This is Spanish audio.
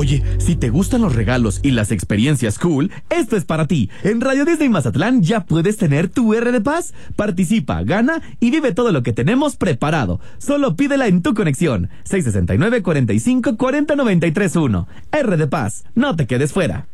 Oye, si te gustan los regalos y las experiencias cool, esto es para ti. En Radio Disney Mazatlán ya puedes tener tu R de Paz. Participa, gana y vive todo lo que tenemos preparado. Solo pídela en tu conexión. 669-45-40-93-1. R de Paz, no te quedes fuera.